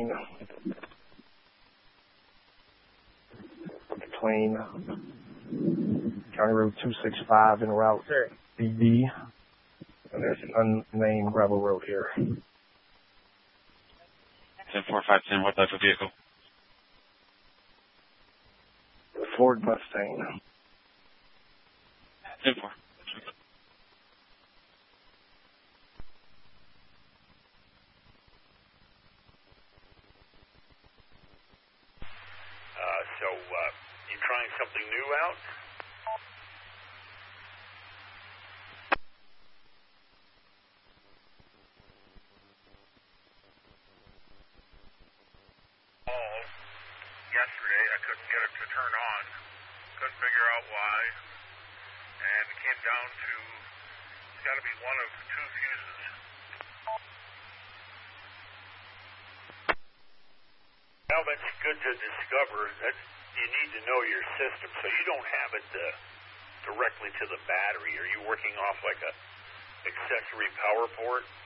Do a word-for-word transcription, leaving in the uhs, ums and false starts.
between County Road two sixty-five and Route B D. And there's an unnamed gravel road here. ten four five ten, what type of vehicle? Ford Mustang. ten four. Uh, so, uh, you trying something new out? Yesterday, I couldn't get it to turn on. Couldn't figure out why. And it came down to, it's got to be one of two fuses. Well, that's good to discover. That you need to know your system, so you don't have it uh, directly to the battery. Are you working off like a accessory power port?